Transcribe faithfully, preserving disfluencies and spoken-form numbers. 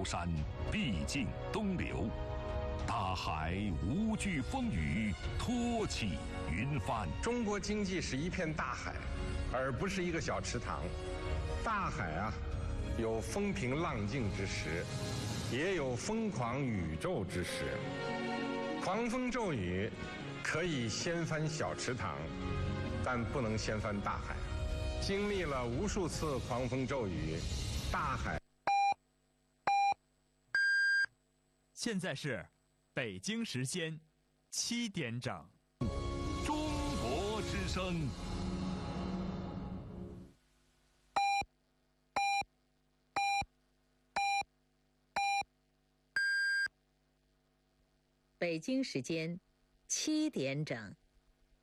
山必尽东流，大海无惧风雨，托起云帆。 中国经济是一片大海，而不是一个小池塘。大海啊，有风平浪静之时，也有疯狂宇宙之时。狂风骤雨可以掀翻小池塘，但不能掀翻大海。经历了无数次狂风骤雨，大海。 现在是北京时间七点整。 中国之声。 北京时间七点整。